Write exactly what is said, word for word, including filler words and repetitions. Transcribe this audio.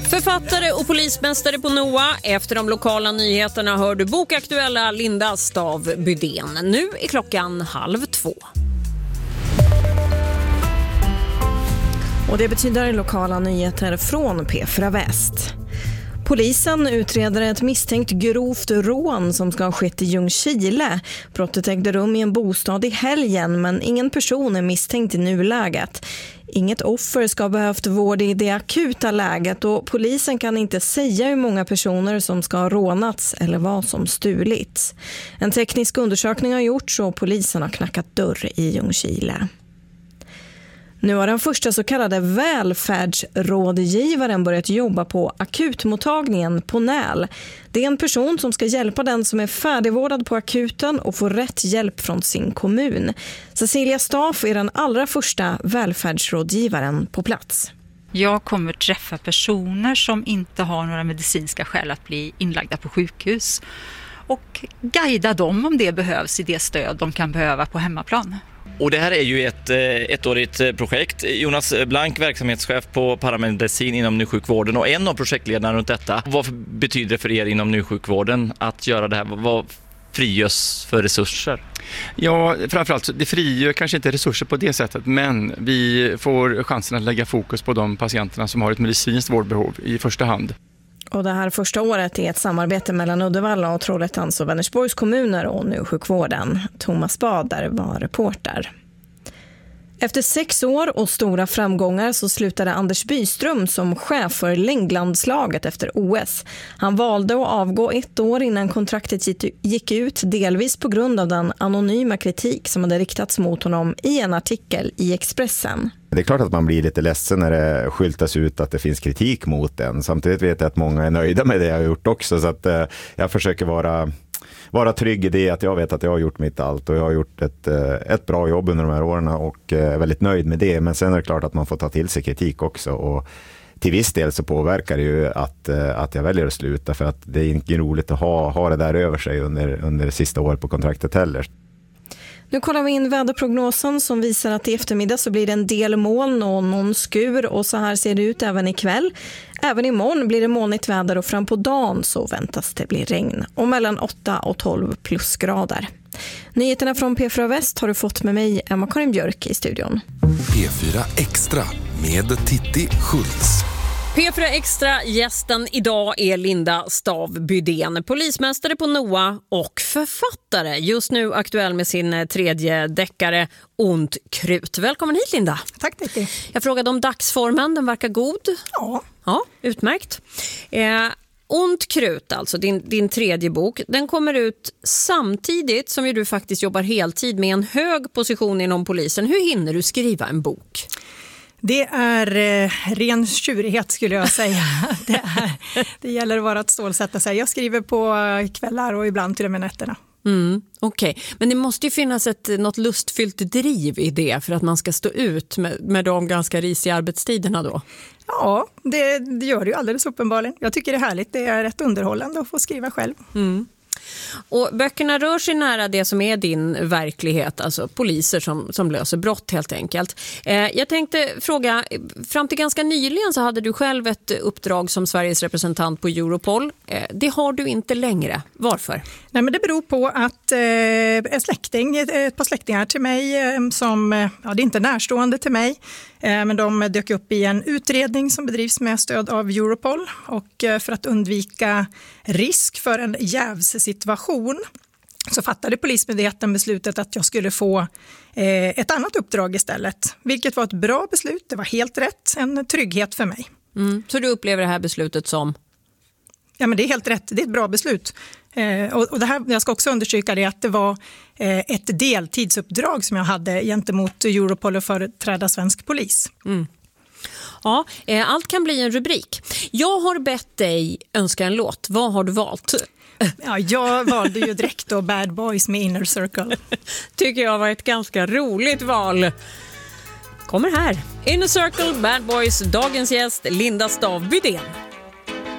Författare och polismästare på N O A. Efter de lokala nyheterna hör du bokaktuella Linda Stav Bydén. Nu är klockan halv två. Och det betyder lokala nyheter från P fyra Väst. Polisen utreder ett misstänkt grovt rån som ska ha skett i Ljungskile. Brottet ägde rum i en bostad i helgen, men ingen person är misstänkt i nuläget. Inget offer ska ha behövt vård i det akuta läget och polisen kan inte säga hur många personer som ska ha rånats eller vad som stulits. En teknisk undersökning har gjorts och polisen har knackat dörr i Ljungskile. Nu har den första så kallade välfärdsrådgivaren börjat jobba på akutmottagningen på Näl. Det är en person som ska hjälpa den som är färdigvårdad på akuten och få rätt hjälp från sin kommun. Cecilia Staff är den allra första välfärdsrådgivaren på plats. Jag kommer träffa personer som inte har några medicinska skäl att bli inlagda på sjukhus och guida dem om det behövs i det stöd de kan behöva på hemmaplan. Och det här är ju ett ettårigt projekt. Jonas Blank, verksamhetschef på paramedicin inom njursjukvården och en av projektledarna runt detta. Vad betyder det för er inom njursjukvården att göra det här? Vad frigörs för resurser? Ja, framförallt det frigör kanske inte resurser på det sättet, men vi får chansen att lägga fokus på de patienterna som har ett medicinskt vårdbehov i första hand. Och det här första året är ett samarbete mellan Uddevalla och Trollhättans och Vänersborgs kommuner och njursjukvården. Thomas Bader var reporter. Efter sex år och stora framgångar så slutade Anders Byström som chef för längdlandslaget efter O S. Han valde att avgå ett år innan kontraktet gick ut, delvis på grund av den anonyma kritik som hade riktats mot honom i en artikel i Expressen. Det är klart att man blir lite ledsen när det skyltas ut att det finns kritik mot den. Samtidigt vet jag att många är nöjda med det jag har gjort också, så att eh, jag försöker vara... vara trygg i det att jag vet att jag har gjort mitt allt och jag har gjort ett, ett bra jobb under de här åren och är väldigt nöjd med det. Men sen är det klart att man får ta till sig kritik också och till viss del så påverkar det ju att, att jag väljer att sluta, för att det är inte roligt att ha, ha det där över sig under, under sista året på kontraktet heller. Nu kollar vi in väderprognosen som visar att i eftermiddag så blir det en del moln och någon skur, och så här ser det ut även ikväll. Även imorgon blir det molnigt väder och fram på dagen så väntas det bli regn och mellan åtta och tolv plusgrader. Nyheterna från P fyra Väst har du fått med mig, Emma-Karin Björk, i studion. P fyra Extra med Titti Schultz. P fyra Extra, gästen idag är Linda Stav Bydén, polismästare på N O A och författare. Just nu aktuell med sin tredje deckare Ont krut. Välkommen hit, Linda. Tack, Titti. Jag frågade om dagsformen, den verkar god. Ja. Ja, utmärkt. Eh, Ont krut, alltså din, din tredje bok, den kommer ut samtidigt som du faktiskt jobbar heltid med en hög position inom polisen. Hur hinner du skriva en bok? Det är eh, ren tjurighet skulle jag säga. det, är, det gäller att vara att stålsätta sig. Jag skriver på kvällar och ibland till och med nätterna. Mm, Okej, okay. Men det måste ju finnas ett, något lustfyllt driv i det för att man ska stå ut med, med de ganska risiga arbetstiderna då. Ja, det, det gör det ju alldeles uppenbarligen. Jag tycker det är härligt. Det är rätt underhållande att få skriva själv. Mm. Och böckerna rör sig nära det som är din verklighet, alltså poliser som, som löser brott helt enkelt. Eh, jag tänkte fråga, fram till ganska nyligen så hade du själv ett uppdrag som Sveriges representant på Europol. Eh, det har du inte längre. Varför? Nej, men det beror på att eh, en släkting, ett par släktingar till mig eh, som, ja, det är inte närstående till mig, eh, men de dök upp i en utredning som bedrivs med stöd av Europol, och eh, för att undvika risk för en jävssituation så fattade Polismyndigheten beslutet att jag skulle få eh, ett annat uppdrag istället. Vilket var ett bra beslut, det var helt rätt, en trygghet för mig. Mm. Så du upplever det här beslutet som? Ja, men det är helt rätt, det är ett bra beslut. Eh, och, och det här, jag ska också understryka det att det var eh, ett deltidsuppdrag som jag hade gentemot Europol och företräda svensk polis. Mm. Ja, eh, allt kan bli en rubrik. Jag har bett dig önska en låt. Vad har du valt? Ja, jag valde ju direkt då Bad Boys med Inner Circle. Tycker jag var ett ganska roligt val. Kommer här. Inner Circle, Bad Boys, dagens gäst Linda Stav Bydén.